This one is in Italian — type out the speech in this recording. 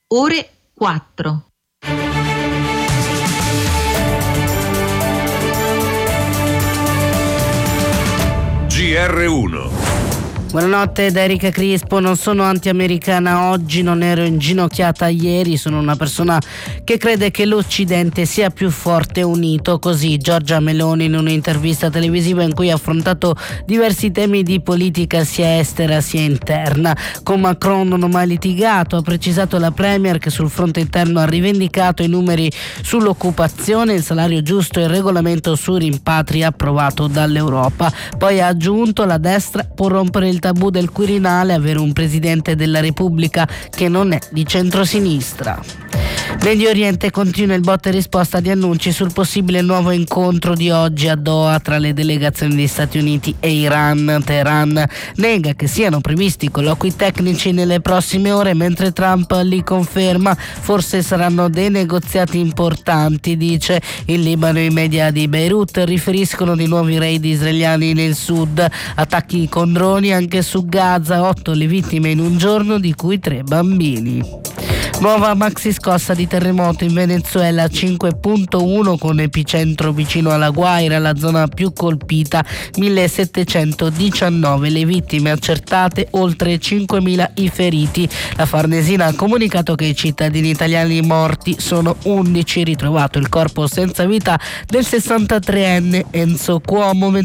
ore 4. GR1. Buonanotte da Erika Crispo. Non sono anti-americana oggi, non ero inginocchiata ieri, sono una persona che crede che l'Occidente sia più forte e unito. Così Giorgia Meloni in un'intervista televisiva in cui ha affrontato diversi temi di politica sia estera sia interna. Con Macron non ho mai litigato, ha precisato la Premier, che sul fronte interno ha rivendicato i numeri sull'occupazione, il salario giusto e il regolamento sui rimpatri approvato dall'Europa. Poi ha aggiunto: la destra può rompere il tabù del Quirinale, avere un presidente della Repubblica che non è di centrosinistra. Medio Oriente continua il botta e risposta di annunci sul possibile nuovo incontro di oggi a Doha tra le delegazioni di Stati Uniti e Iran. Teheran nega che siano previsti colloqui tecnici nelle prossime ore, mentre Trump li conferma. Forse saranno dei negoziati importanti, dice. In Libano i media di Beirut riferiscono di nuovi raid israeliani nel sud, attacchi con droni anche su Gaza, 8 le vittime in un giorno, di cui 3 bambini. Nuova maxi scossa di terremoto in Venezuela, 5.1 con epicentro vicino alla Guaira, la zona più colpita, 1719 le vittime accertate, oltre 5.000 i feriti. La Farnesina ha comunicato che i cittadini italiani morti sono 11, ritrovato il corpo senza vita del 63enne Enzo Cuomo,